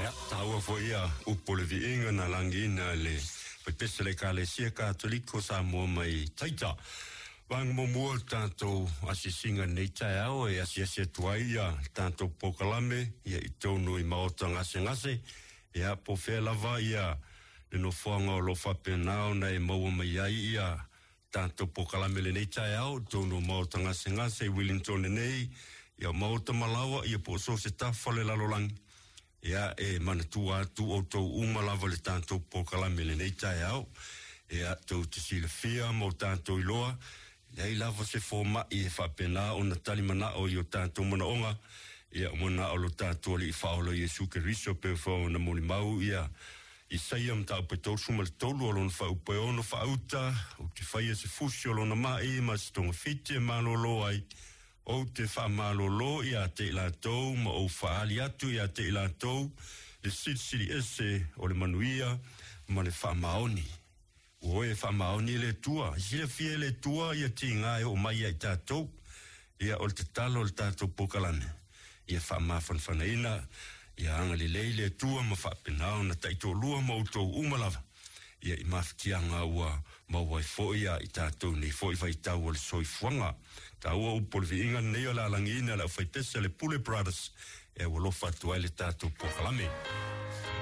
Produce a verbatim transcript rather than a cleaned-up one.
Ya, tahu apa ya, upol vi inga na langina le, pepese le kalesia katoliko sa mo mai taita. Wang mo mo tanto asisinga nei tai au e asiasia tuaia, tanto pokalame, ia itonu i maota ngase ngase, ia po fe lava ia, no fonga o lo fapenao na e maua mai ai ia, tanto pokalame le nei tai au, tonu maota ngase ngase, Wellington nei, ia maota malawa, ia po so se tafale lalolang, ia e manatua tu o tau umalava le tanto pokalame le nei tai au, ia tau te sila fia mo tanto iloa, ia i lava se fōma i e whapena o na tali mana o i o tanto mana onga, ia mona o lo tanto li i whaola Jesu Keriso pe whao na moli mau ia, i saiam ta upe tausu ma le tolu o lona whaupe ono whauta, o te whaia se fusi o lona mai ma se tonga fite malolo ai, o te whamalolo ia te ilatou ma o whaali atu ia te ilatou, le siri ese o le manuia ma le whamaoni. O e whamaoni le tua, sila fie le tua ia ti ngai o mai ai tātou, ia o te talo le tātou pokalane, ia whamafan whanaina, ia anga le lei le tua ma whapenao na taito lua ma utou umalava, ia i mawhitianga ua mawai foia i tātou nei foi vai tau o le soifuanga, tau o upolvi inga nei o la langina la whaipesa le Pule Brothers, e walofa tuai le tātou pokalame.